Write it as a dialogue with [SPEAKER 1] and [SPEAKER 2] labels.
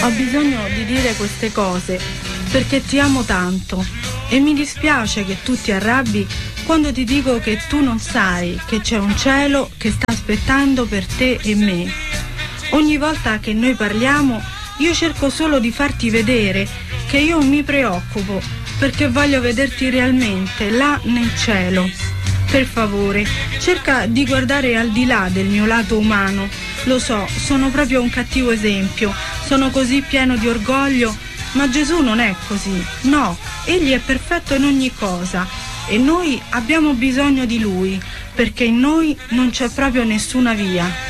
[SPEAKER 1] Ho bisogno di dire queste cose perché ti amo tanto e mi dispiace che tu ti arrabbi quando ti dico che tu non sai che c'è un cielo che sta aspettando per te e me. Ogni volta che noi parliamo io cerco solo di farti vedere che io mi preoccupo perché voglio vederti realmente là nel cielo. Per favore, cerca di guardare al di là del mio lato umano. Lo so, sono proprio un cattivo esempio, sono così pieno di orgoglio, ma Gesù non è così. No, egli è perfetto in ogni cosa e noi abbiamo bisogno di lui, perché in noi non c'è proprio nessuna via.